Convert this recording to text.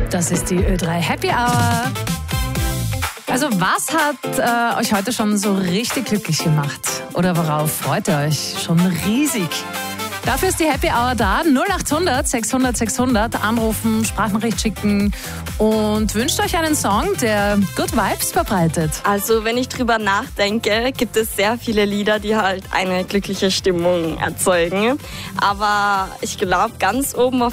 Das ist die Ö3 Happy Hour. Also was hat euch heute schon so richtig glücklich gemacht? Oder worauf freut ihr euch schon riesig? Dafür ist die Happy Hour da. 0800 600 600 anrufen, Sprachnachricht schicken und wünscht euch einen Song, der Good Vibes verbreitet. Also wenn ich drüber nachdenke, gibt es sehr viele Lieder, die halt eine glückliche Stimmung erzeugen. Aber ich glaube, ganz oben auf